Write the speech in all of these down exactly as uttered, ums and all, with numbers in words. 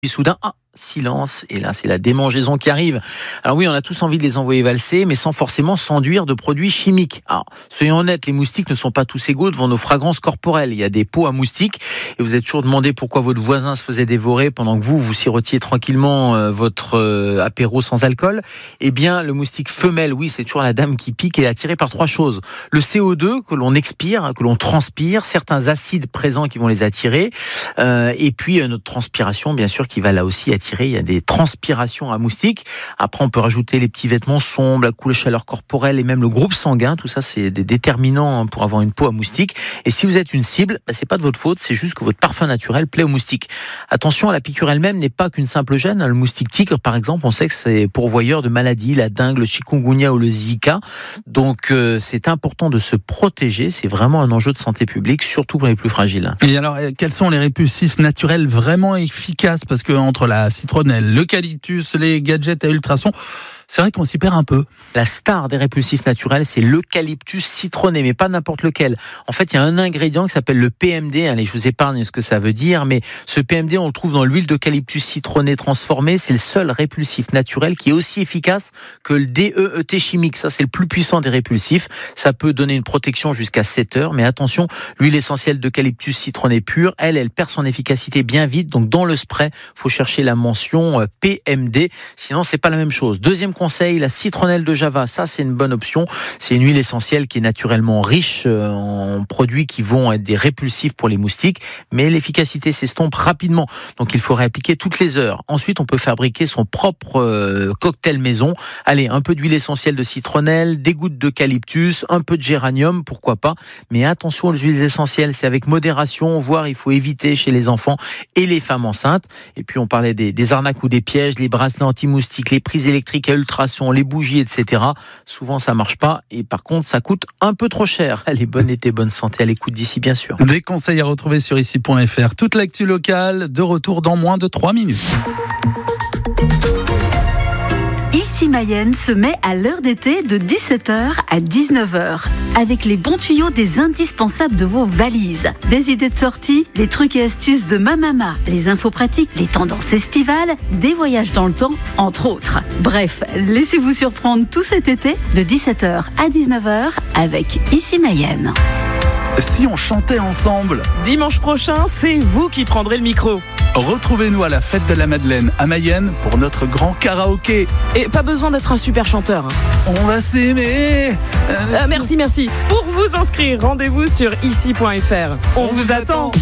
Puis soudain, ah, silence, et là c'est la démangeaison qui arrive. Alors oui, on a tous envie de les envoyer valser, mais sans forcément s'enduire de produits chimiques. Alors, soyons honnêtes, les moustiques ne sont pas tous égaux devant nos fragrances corporelles. Il y a des pots à moustiques, et vous êtes toujours demandé pourquoi votre voisin se faisait dévorer pendant que vous, vous sirotiez tranquillement euh, votre euh, apéro sans alcool. Eh bien, le moustique femelle, oui, c'est toujours la dame qui pique et est attirée par trois choses. Le C O deux que l'on expire, que l'on transpire, certains acides présents qui vont les attirer, euh, et puis euh, notre transpiration, bien sûr, qui va là aussi attirer. Il y a des transpirations à moustiques. Après, on peut rajouter les petits vêtements sombres, la couleur chaleur corporelle et même le groupe sanguin. Tout ça, c'est des déterminants pour avoir une peau à moustiques. Et si vous êtes une cible, bah, c'est pas de votre faute, c'est juste que votre parfum naturel plaît aux moustiques. Attention, la piqûre elle-même n'est pas qu'une simple gêne. Le moustique tigre, par exemple, on sait que c'est pourvoyeur de maladies, la dengue, le chikungunya ou le zika. Donc, euh, c'est important de se protéger. C'est vraiment un enjeu de santé publique, surtout pour les plus fragiles. Et alors, quels sont les répulsifs naturels vraiment efficaces? Parce que entre la citronnelle, l'eucalyptus, les gadgets à ultrasons, c'est vrai qu'on s'y perd un peu. La star des répulsifs naturels, c'est l'eucalyptus citronné, mais pas n'importe lequel. En fait, il y a un ingrédient qui s'appelle le P M D. Allez, je vous épargne ce que ça veut dire, mais ce P M D, on le trouve dans l'huile d'eucalyptus citronné transformée. C'est le seul répulsif naturel qui est aussi efficace que le D E E T chimique. Ça, c'est le plus puissant des répulsifs. Ça peut donner une protection jusqu'à sept heures, mais attention, l'huile essentielle d'eucalyptus citronné pure, elle, elle perd son efficacité bien vite. Donc, dans le spray, faut chercher la mention P M D. Sinon, c'est pas la même chose. Deuxième conseil, la citronnelle de Java, ça c'est une bonne option. C'est une huile essentielle qui est naturellement riche en produits qui vont être des répulsifs pour les moustiques, mais l'efficacité s'estompe rapidement. Donc il faut réappliquer toutes les heures. Ensuite, on peut fabriquer son propre euh, cocktail maison. Allez, un peu d'huile essentielle de citronnelle, des gouttes d'eucalyptus, un peu de géranium, pourquoi pas. Mais attention aux huiles essentielles, c'est avec modération, voire il faut éviter chez les enfants et les femmes enceintes. Et puis on parlait des, des arnaques ou des pièges, les bracelets anti-moustiques, les prises électriques à ultrasons, les bougies, et cetera. Souvent, ça marche pas et par contre, ça coûte un peu trop cher. Allez, bonne été, bonne santé à l'écoute d'ici, bien sûr. Des conseils à retrouver sur ici point f r. Toute l'actu locale, de retour dans moins de trois minutes. Ici Mayenne se met à l'heure d'été de dix-sept heures à dix-neuf heures. Avec les bons tuyaux des indispensables de vos valises. Des idées de sortie, les trucs et astuces de ma maman, les infos pratiques, les tendances estivales, des voyages dans le temps, entre autres. Bref, laissez-vous surprendre tout cet été de dix-sept heures à dix-neuf heures avec Ici Mayenne. Si on chantait ensemble? Dimanche prochain, c'est vous qui prendrez le micro. Retrouvez-nous à la fête de la Madeleine à Mayenne pour notre grand karaoké. Et pas besoin d'être un super chanteur. Hein. On va s'aimer. Euh, ah, merci, merci. Pour vous inscrire, rendez-vous sur ici point f r. On, On vous, vous attend.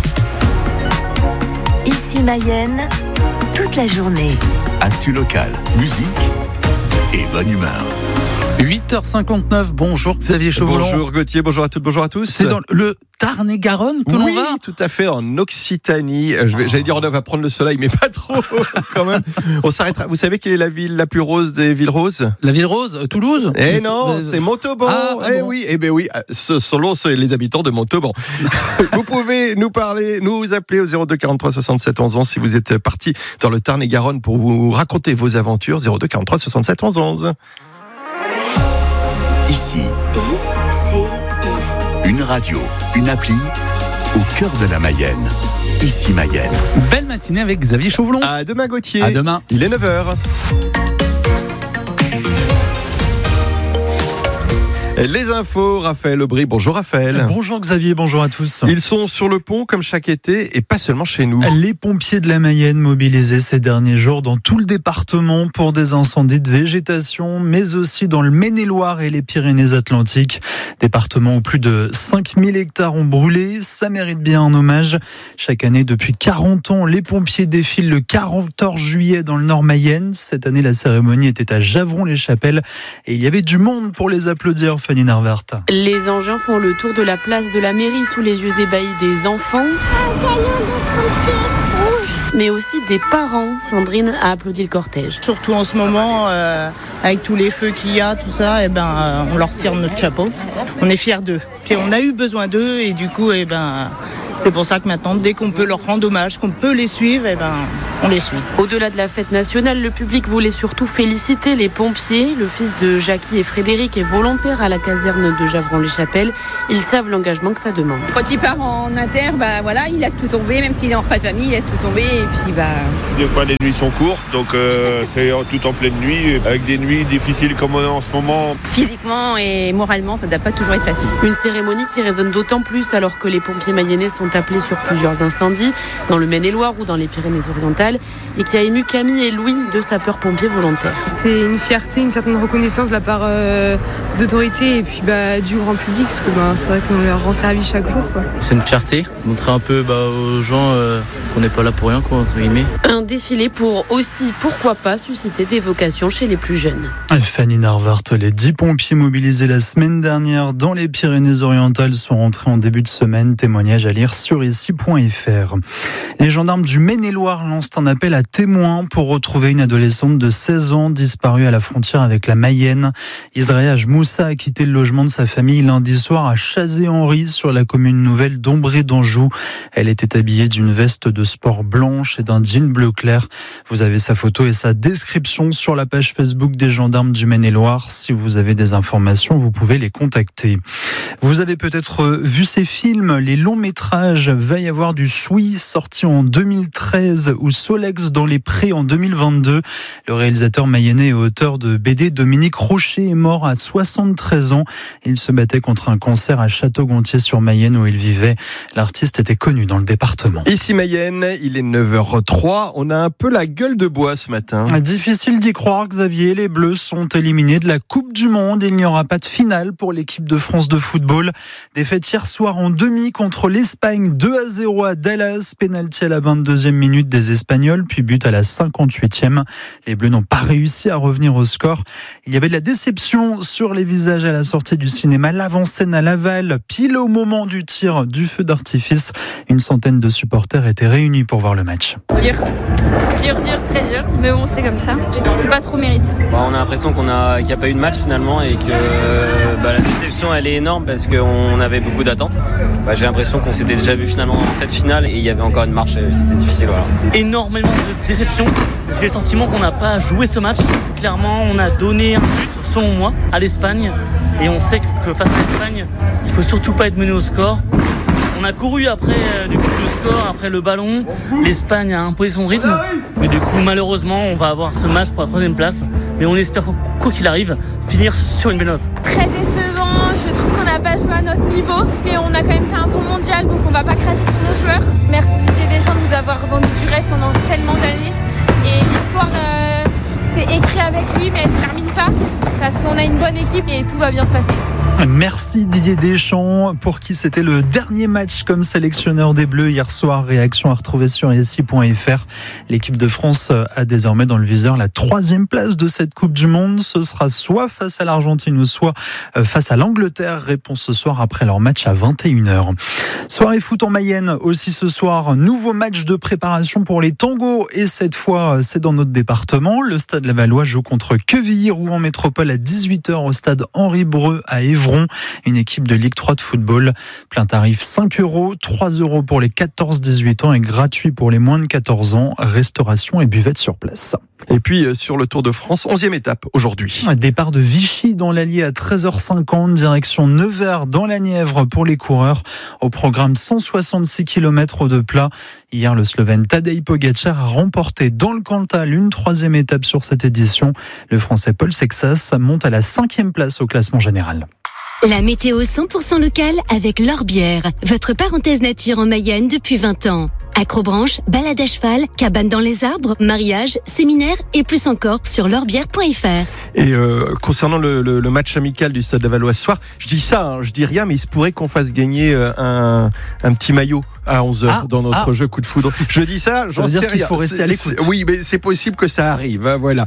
Ici Mayenne, toute la journée. Actu locale, musique et bonne humeur. huit heures cinquante-neuf, bonjour Xavier Chauvelin. Bonjour Gauthier, bonjour à toutes, bonjour à tous. C'est dans le Tarn-et-Garonne que oui, l'on va? Oui, tout à fait, en Occitanie. Je vais, j'allais dire on va prendre le soleil, mais pas trop quand même. On s'arrêtera. Vous savez quelle est la ville la plus rose des villes roses? La ville rose, Toulouse? Eh non, c'est, c'est Montauban. Ah, ah eh bon. oui, eh ben oui, ce, selon les habitants de Montauban. Vous pouvez nous parler, nous appeler au zéro deux quarante-trois soixante-sept onze onze si vous êtes parti dans le Tarn-et-Garonne pour vous raconter vos aventures. zéro deux quarante-trois soixante-sept onze onze. Ici, I C I. Une radio, une appli, au cœur de la Mayenne. Ici Mayenne. Belle matinée avec Xavier Chauvelin. À demain Gauthier. À demain. Il est neuf heures. Les infos, Raphaël Aubry. Bonjour Raphaël. Bonjour Xavier, bonjour à tous. Ils sont sur le pont comme chaque été et pas seulement chez nous. Les pompiers de la Mayenne mobilisés ces derniers jours dans tout le département pour des incendies de végétation, mais aussi dans le Maine-et-Loire et les Pyrénées-Atlantiques. Département où plus de cinq mille hectares ont brûlé, ça mérite bien un hommage. Chaque année depuis quarante ans, les pompiers défilent le quatorze juillet dans le Nord Mayenne. Cette année, la cérémonie était à Javron-les-Chapelles et il y avait du monde pour les applaudir. Fanny Narvart. Les engins font le tour de la place de la mairie sous les yeux ébahis des enfants. Un camion de pompiers rouge. Mais aussi des parents. Sandrine a applaudi le cortège. Surtout en ce moment, euh, avec tous les feux qu'il y a, tout ça, eh ben, euh, on leur tire notre chapeau. On est fiers d'eux. Puis on a eu besoin d'eux et du coup, eh ben, C'est pour ça que maintenant, dès qu'on peut leur rendre hommage, qu'on peut les suivre, eh ben, on les suit. Au-delà de la fête nationale, le public voulait surtout féliciter les pompiers. Le fils de Jackie et Frédéric est volontaire à la caserne de Javron-les-Chapelles. Ils savent l'engagement que ça demande. Quand il part en inter, bah voilà, il laisse tout tomber, même s'il est en repas de famille, il laisse tout tomber et puis bah. Des fois les nuits sont courtes, donc euh, c'est tout en pleine nuit, avec des nuits difficiles comme on a en ce moment. Physiquement et moralement, ça ne doit pas toujours être facile. Une cérémonie qui résonne d'autant plus alors que les pompiers mayennais sont appelés sur plusieurs incendies, dans le Maine-et-Loire ou dans les Pyrénées-Orientales, et qui a ému Camille et Louis, deux sapeurs-pompiers volontaires. C'est une fierté, une certaine reconnaissance de la part euh, d'autorités et puis bah, du grand public, parce que bah, c'est vrai qu'on leur rend service chaque jour, quoi. C'est une fierté, montrer un peu bah, aux gens euh, qu'on n'est pas là pour rien, quoi, entre guillemets. Un défilé pour aussi, pourquoi pas, susciter des vocations chez les plus jeunes. Fanny Narvart, les dix pompiers mobilisés la semaine dernière dans les Pyrénées-Orientales sont rentrés en début de semaine. Témoignage à lire sur ici point f r. Les gendarmes du Maine-et-Loire lancent un appel à témoins pour retrouver une adolescente de seize ans disparue à la frontière avec la Mayenne. Israël Moussa a quitté le logement de sa famille lundi soir à Chazé-Henri sur la commune nouvelle d'Ombré d'Anjou. Elle était habillée d'une veste de sport blanche et d'un jean bleu clair. Vous avez sa photo et sa description sur la page Facebook des gendarmes du Maine-et-Loire. Si vous avez des informations, vous pouvez les contacter. Vous avez peut-être vu ces films, les longs métrages. Va y avoir du Soui sorti en deux mille treize ou Solex dans les prés en deux mille vingt-deux. Le réalisateur mayennais et auteur de B D Dominique Rocher est mort à soixante-treize ans. Il se battait contre un cancer à Château-Gontier-sur-Mayenne où il vivait. L'artiste était connu dans le département. Ici Mayenne, il est neuf heures zéro trois. On a un peu la gueule de bois ce matin. Difficile d'y croire, Xavier. Les Bleus sont éliminés de la Coupe du Monde. Il n'y aura pas de finale pour l'équipe de France de football. Défaite hier soir en demi contre l'Espagne, deux à zéro à Dallas. Pénalty à la vingt-deuxième minute des Espagnols, puis but à la cinquante-huitième. Les Bleus n'ont pas réussi à revenir au score. Il y avait de la déception sur les visages à la sortie du cinéma. L'avant-scène à Laval, pile au moment du tir du feu d'artifice. Une centaine de supporters étaient réunis pour voir le match. Dur, dur, dur, très dur. Mais bon, c'est comme ça. C'est pas trop mérité. Bah, on a l'impression qu'on a, qu'il n'y a pas eu de match finalement et que bah, la déception elle est énorme parce qu'on avait beaucoup d'attentes. Bah, j'ai l'impression qu'on s'était déjà vu finalement dans cette finale et il y avait encore une marche, c'était difficile. Voilà. Énormément de déception. J'ai le sentiment qu'on n'a pas joué ce match. Clairement, on a donné un but, selon moi, à l'Espagne. Et on sait que face à l'Espagne, il ne faut surtout pas être mené au score. On a couru après euh, du coup, le score, après le ballon. L'Espagne a imposé son rythme. Mais du coup, malheureusement, on va avoir ce match pour la troisième place. Mais on espère, quoi qu'il arrive, finir sur une belle note. Très décevant. Je trouve qu'on n'a pas joué à notre niveau. Mais on a quand même fait un bon mondial, donc on ne va pas cracher sur nos joueurs. Merci Didier Deschamps de nous avoir vendu du rêve pendant tellement d'années. Et l'histoire, euh, c'est écrit avec lui, mais elle ne se termine pas. Parce qu'on a une bonne équipe et tout va bien se passer. Merci Didier Deschamps, pour qui c'était le dernier match comme sélectionneur des Bleus hier soir. Réaction à retrouver sur ici point f r. L'équipe de France a désormais dans le viseur la troisième place de cette Coupe du Monde. Ce sera soit face à l'Argentine ou soit face à l'Angleterre. Réponse ce soir après leur match à vingt et une heures. Soirée foot en Mayenne aussi ce soir. Nouveau match de préparation pour les tangos et cette fois c'est dans notre département. Le Stade Lavallois joue contre Quevilly-Rouen Métropole à dix-huit heures au stade Henri Breu à Évron. Une équipe de Ligue trois de football. Plein tarif cinq euros, trois euros pour les quatorze dix-huit ans et gratuit pour les moins de quatorze ans. Restauration et buvette sur place. Et puis sur le Tour de France, onzième étape aujourd'hui. Départ de Vichy dans l'Allier à treize heures cinquante, direction Nevers dans la Nièvre pour les coureurs. Au programme cent soixante-six kilomètres de plat. Hier, le Slovène Tadej Pogačar a remporté dans le Cantal une troisième étape sur cette édition. Le Français Paul Sexas monte à la cinquième place au classement général. La météo cent pour cent locale avec L'Orbière, votre parenthèse nature en Mayenne depuis vingt ans. Acrobranche, balade à cheval, cabane dans les arbres, mariage, séminaire et plus encore sur l'orbière point f r. Et euh, concernant le, le, le match amical du Stade Lavallois ce soir, je dis ça, hein, je dis rien, mais il se pourrait qu'on fasse gagner un, un petit maillot à onze heures ah, dans notre ah. jeu coup de foudre. Je dis ça, ça j'en veut sais dire qu'il rien. faut rester à l'écoute. Oui, mais c'est possible que ça arrive, hein, voilà.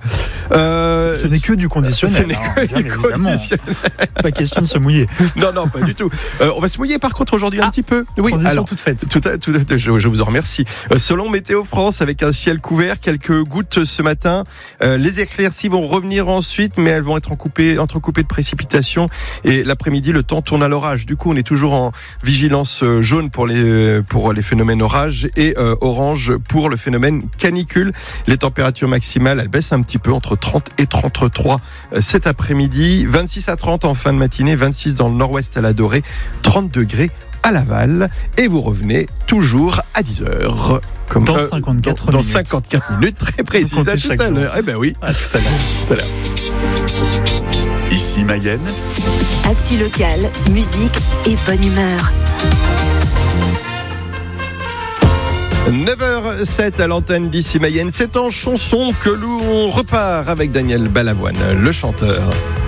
Euh, ce, ce n'est que du conditionnel. Ce n'est hein, que du conditionnel. Pas question de se mouiller. Non, non, pas du tout. Euh, on va se mouiller par contre aujourd'hui ah, un petit peu. Oui, transition alors, toute faite. Tout à, tout à, je, je vous en remercie. Euh, selon Météo France, avec un ciel couvert, quelques gouttes ce matin. Euh, les éclaircies vont revenir ensuite, mais elles vont être entrecoupées, entrecoupées de précipitations. Et l'après-midi, le temps tourne à l'orage. Du coup, on est toujours en vigilance jaune pour les pour pour les phénomènes orage et euh, orange pour le phénomène canicule. Les températures maximales, elles baissent un petit peu entre trente et trente-trois euh, cet après-midi. vingt-six à trente en fin de matinée, vingt-six dans le nord-ouest à la Dorée, trente degrés à Laval. Et vous revenez toujours à dix heures. Comme, dans euh, cinquante-quatre dans, minutes. Dans cinquante-quatre minutes, très précis. À tout à l'heure. Eh ben oui. À tout à l'heure. Tout à l'heure. Ici Mayenne. Actu local, musique et bonne humeur. neuf heures sept à l'antenne d'Ici Mayenne. C'est en chanson que l'on repart avec Daniel Balavoine, le chanteur.